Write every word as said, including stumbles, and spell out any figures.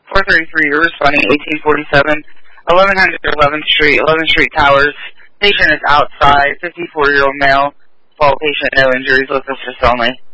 four thirty-three, you're responding eighteen forty-seven, eleven hundred eleventh Street, eleventh Street Towers. Patient is outside, fifty-four-year-old male. Fall patient, no injuries, look assist only.